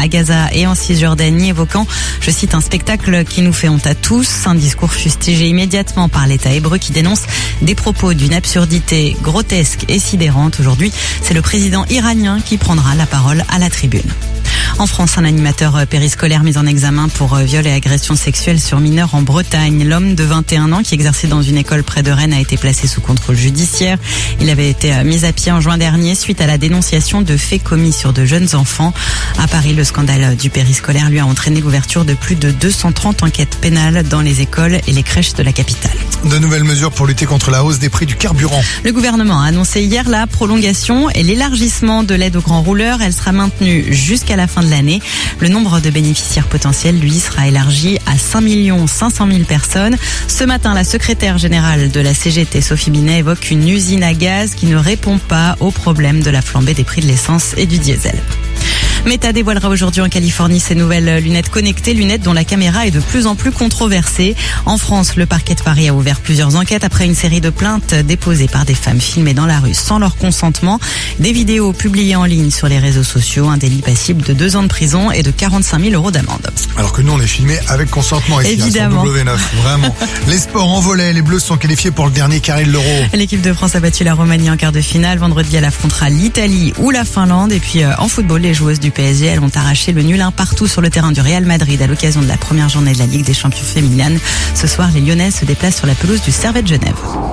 à Gaza et en Cisjordanie, évoquant, je cite, un spectacle qui nous fait honte à tous. Un discours fustigé immédiatement par l'État hébreu qui dénonce des propos d'une absurdité grotesque et sidérante. Aujourd'hui, c'est le président iranien qui prendra la parole à la tribune. En France, un animateur périscolaire mis en examen pour viol et agression sexuelle sur mineurs en Bretagne. L'homme de 21 ans qui exerçait dans une école près de Rennes a été placé sous contrôle judiciaire. Il avait été mis à pied en juin dernier suite à la dénonciation de faits commis sur de jeunes enfants. À Paris, le scandale du périscolaire lui a entraîné l'ouverture de plus de 230 enquêtes pénales dans les écoles et les crèches de la capitale. De nouvelles mesures pour lutter contre la hausse des prix du carburant. Le gouvernement a annoncé hier la prolongation et l'élargissement de l'aide aux grands rouleurs. Elle sera maintenue jusqu'à la fin de l'année. Le nombre de bénéficiaires potentiels, lui, sera élargi à 5 500 000 personnes. Ce matin, la secrétaire générale de la CGT, Sophie Binet, évoque une usine à gaz qui ne répond pas au problème de la flambée des prix de l'essence et du diesel. Meta dévoilera aujourd'hui en Californie ses nouvelles lunettes connectées, lunettes dont la caméra est de plus en plus controversée. En France, le parquet de Paris a ouvert plusieurs enquêtes après une série de plaintes déposées par des femmes filmées dans la rue sans leur consentement. Des vidéos publiées en ligne sur les réseaux sociaux, un délit passible de 2 ans de prison et de 45 000 € d'amende. Alors que nous, on est filmés avec consentement ici, évidemment. Sur W9, vraiment. Les sports en volley, les Bleus sont qualifiés pour le dernier carré de l'Euro. L'équipe de France a battu la Roumanie en quart de finale. Vendredi, elle affrontera l'Italie ou la Finlande. Et puis en football, les joueuses du PSG, elles ont arraché le nul 1 partout sur le terrain du Real Madrid à l'occasion de la première journée de la Ligue des Champions féminines. Ce soir, les Lyonnaises se déplacent sur la pelouse du Servette Genève.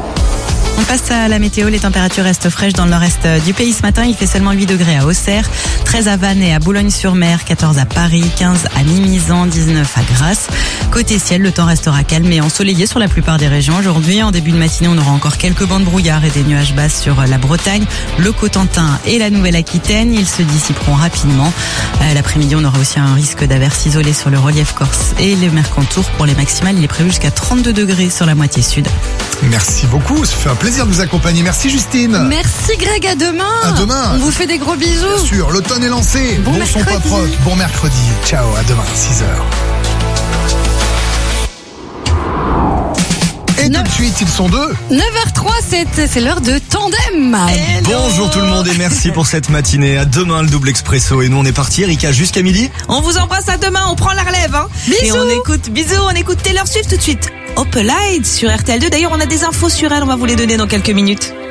On passe à la météo. Les températures restent fraîches dans le nord-est du pays ce matin. Il fait seulement 8 degrés à Auxerre, 13 à Vannes et à Boulogne-sur-Mer, 14 à Paris, 15 à Mimizan, 19 à Grasse. Côté ciel, le temps restera calme et ensoleillé sur la plupart des régions. Aujourd'hui, en début de matinée, on aura encore quelques bancs de brouillard et des nuages bas sur la Bretagne, le Cotentin et la Nouvelle-Aquitaine. Ils se dissiperont rapidement. L'après-midi, on aura aussi un risque d'averses isolées sur le relief corse et les Mercantours. Pour les maximales, il est prévu jusqu'à 32 degrés sur la moitié sud. Merci beaucoup, ça fait un plaisir de vous accompagner. Merci Justine. Merci Greg, à demain. À demain. On vous fait des gros bisous. Bien sûr, l'automne est lancé. Bon son pop rock. Bon mercredi. Ciao, à demain, 6h. Et tout de suite, ils sont deux. 9h03, c'est l'heure de Tandem. Bonjour tout le monde et merci pour cette matinée. À demain le double expresso. Et nous on est parti, Erika, jusqu'à midi. On vous embrasse, à demain, on prend la relève. Hein. Bisous. Et on écoute Taylor Swift tout de suite. Opalite sur RTL2. D'ailleurs, on a des infos sur elle, on va vous les donner dans quelques minutes.